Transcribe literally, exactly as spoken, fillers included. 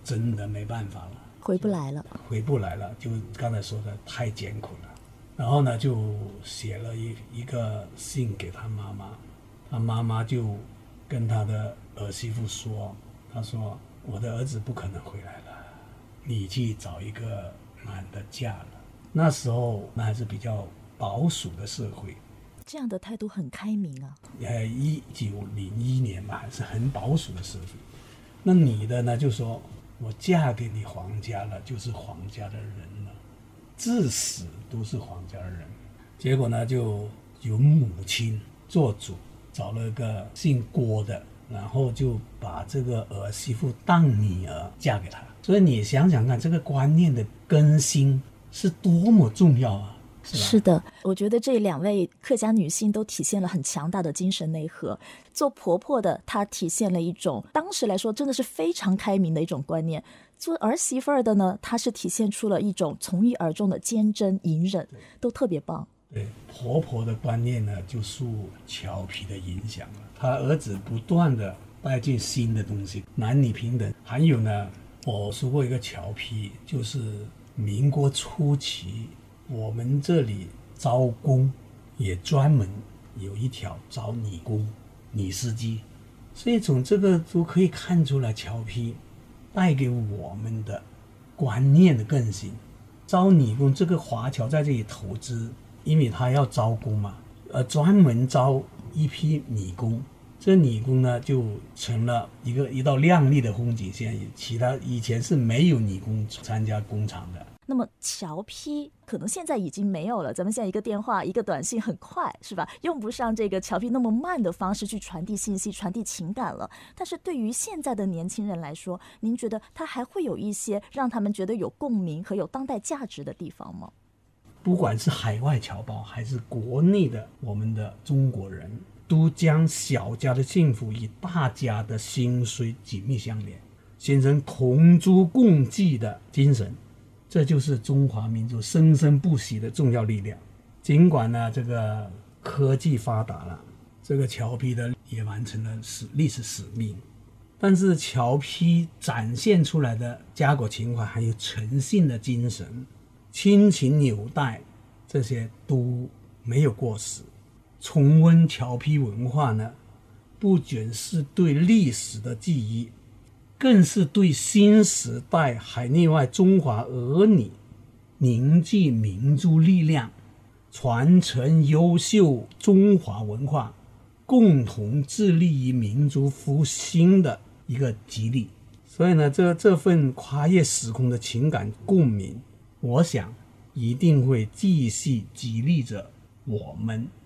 真的没办法了， 回不来了， 回不来了，就刚才说的太艰苦了。然后呢，就写了一一个信给他妈妈，他妈妈就跟他的儿媳妇说，他说我的儿子不可能回来了，你去找一个男的嫁了。那时候那还是比较保守的社会， 这样的态度很开明啊。 呃，一九零一年嘛，还是很保守的社会。那女的呢，就说我嫁给你皇家了，就是皇家的人了，至死都是皇家的人。结果呢，就由母亲做主，找了个姓郭的，然后就把这个儿媳妇当女儿嫁给他。所以你想想看，这个观念的更新是多么重要啊！是, 是的，我觉得这两位客家女性都体现了很强大的精神内核。做婆婆的她体现了一种当时来说真的是非常开明的一种观念，做儿媳妇儿的呢，她是体现出了一种从一而终的坚贞隐忍，都特别棒。 对，婆婆的观念呢就受乔皮的影响了，她儿子不断的带进新的东西，男女平等。还有呢，我说过一个乔皮，就是民国初期我们这里招工也专门有一条招女工、女司机，所以从这个都可以看出来乔皮带给我们的观念的更新。招女工，这个华侨在这里投资，因为他要招工嘛，呃，专门招一批女工，这女工呢就成了一个一道亮丽的风景线，其他以前是没有女工参加工厂的。 那么侨批可能现在已经没有了，咱们现在一个电话一个短信很快，是吧？用不上这个侨批那么慢的方式去传递信息传递情感了。但是对于现在的年轻人来说，您觉得它还会有一些让他们觉得有共鸣和有当代价值的地方吗？ 不管是海外侨胞还是国内的我们的中国人，都将小家的幸福与大家的兴衰紧密相连，形成同舟共济的精神，这就是中华民族生生不息的重要力量。尽管呢，这个科技发达了，这个侨批的也完成了历史使命，但是侨批展现出来的家国情怀还有诚信的精神、亲情纽带，这些都没有过时。重温侨批文化呢，不仅是对历史的记忆，更是对新时代海内外中华儿女凝聚民族力量、传承优秀中华文化、共同致力于民族复兴的一个激励。所以呢，这这份跨越时空的情感共鸣，我想一定会继续激励着我们